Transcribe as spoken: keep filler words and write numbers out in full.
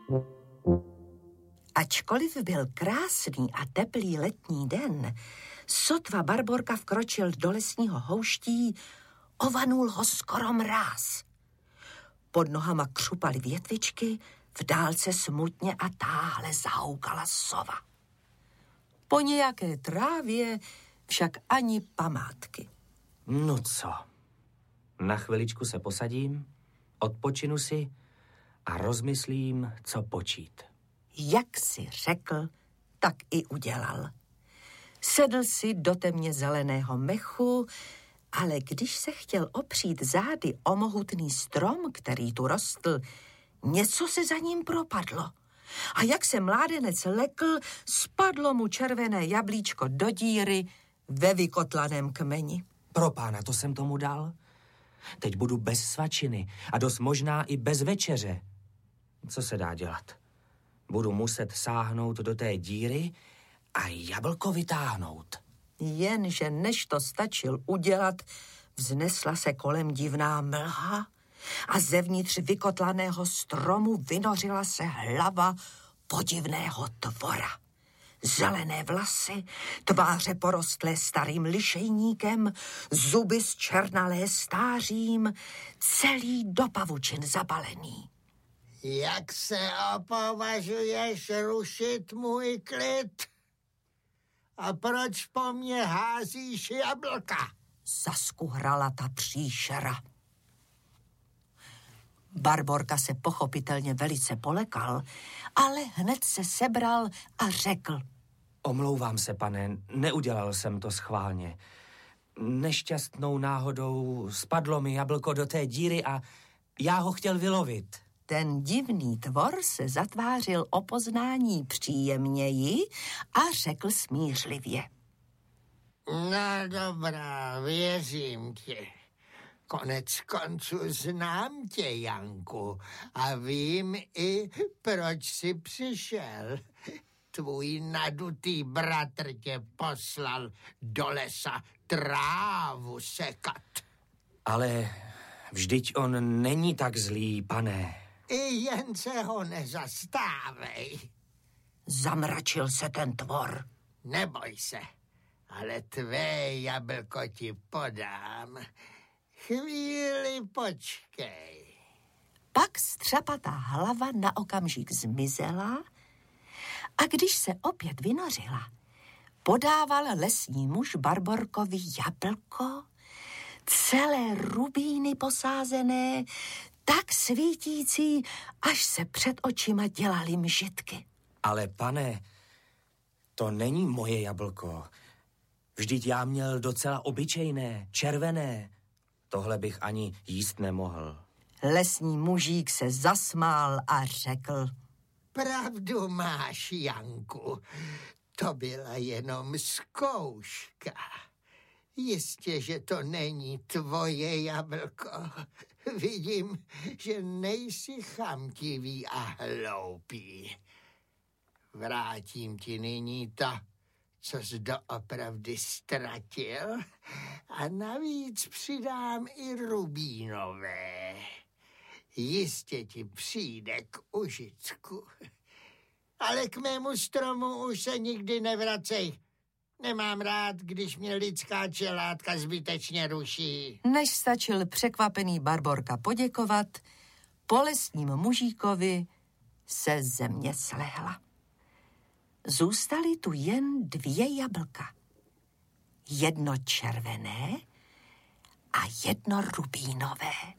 Ačkoliv byl krásný a teplý letní den, sotva Barborka vkročil do lesního houští, ovanul ho skoro mráz. Pod nohama křupaly větvičky, v dálce smutně a táhle zahoukala sova. Po nějaké trávě však ani památky. No co? Na chviličku se posadím, odpočinu si a rozmyslím, co počít. Jak si řekl, tak i udělal. Sedl si do temně zeleného mechu, ale když se chtěl opřít zády o mohutný strom, který tu rostl, něco se za ním propadlo. A jak se mládenec lekl, spadlo mu červené jablíčko do díry ve vykotlaném kmeni. Pro pána, to jsem tomu dal. Teď budu bez svačiny a dost možná i bez večeře. Co se dá dělat? Budu muset sáhnout do té díry a jablko vytáhnout. Jenže než to stačil udělat, vznesla se kolem divná mlha a zevnitř vykotlaného stromu vynořila se hlava podivného tvora. Zelené vlasy, tváře porostlé starým lišejníkem, zuby zčernalé stářím, celý do pavučin zabalený. Jak se opovažuješ rušit můj klid? A proč po mně házíš jablka? Zaskuhrala ta příšera. Barborka se pochopitelně velice polekal, ale hned se sebral a řekl. Omlouvám se, pane, neudělal jsem to schválně. Nešťastnou náhodou spadlo mi jablko do té díry a já ho chtěl vylovit. Ten divný tvor se zatvářil o poznání příjemněji a řekl smířlivě. No dobrá, věřím ti. Konec konců znám tě, Janku, a vím i, proč jsi přišel. Tvůj nadutý bratr tě poslal do lesa trávu sekat. Ale vždyť on není tak zlý, pane. I jen se ho nezastávej. Zamračil se ten tvor. Neboj se, ale tvé jablko ti podám. Chvíli počkej. Pak střapatá hlava na okamžik zmizela a když se opět vynořila, podával lesní muž Barborkovi jablko, celé rubíny posázené, tak svítící, až se před očima dělaly mžitky. Ale pane, to není moje jablko. Vždyť já měl docela obyčejné, červené. Tohle bych ani jíst nemohl. Lesní mužík se zasmál a řekl. Pravdu máš, Janku. To byla jenom zkouška. Jistě, že to není tvoje jablko. Vidím, že nejsi chamtivý a hloupý. Vrátím ti nyní to, co jsi doopravdy ztratil, a navíc přidám i rubínové. Jistě ti přijde k užitku. Ale k mému stromu už se nikdy nevracej. Nemám rád, když mě lidská čelátka zbytečně ruší. Než stačil překvapený Barborka poděkovat, po lesním mužíkovi se země slehla. Zůstaly tu jen dvě jablka. Jedno červené a jedno rubínové.